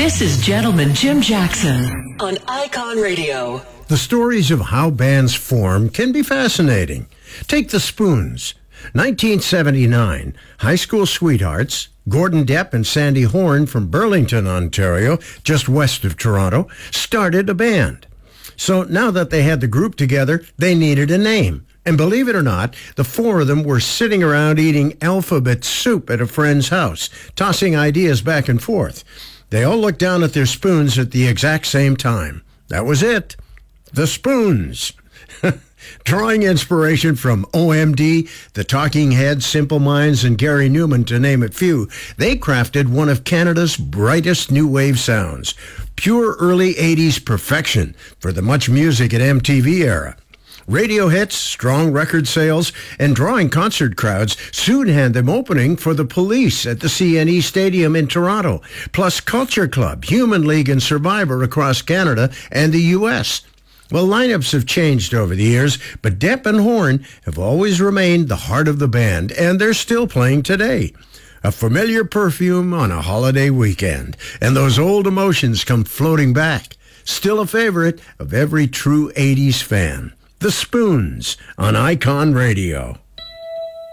This is Gentleman Jim Jackson on Icon Radio. The stories of how bands form can be fascinating. Take the Spoons. 1979, high school sweethearts, Gordon Depp and Sandy Horn from Burlington, Ontario, just west of Toronto, started a band. So now that they had the group together, they needed a name. And believe it or not, the four of them were sitting around eating alphabet soup at a friend's house, tossing ideas back and forth. They all looked down at their spoons at the exact same time. That was it. The Spoons. Drawing inspiration from OMD, the Talking Heads, Simple Minds, and Gary Newman, to name a few, they crafted one of Canada's brightest new wave sounds. Pure early 80s perfection for the Much Music at MTV era. Radio hits, strong record sales, and drawing concert crowds soon had them opening for the Police at the CNE Stadium in Toronto, plus Culture Club, Human League, and Survivor across Canada and the U.S. Well, lineups have changed over the years, but Depp and Horn have always remained the heart of the band, and they're still playing today. A familiar perfume on a holiday weekend, and those old emotions come floating back. Still a favorite of every true 80s fan. The Spoons on Icon Radio.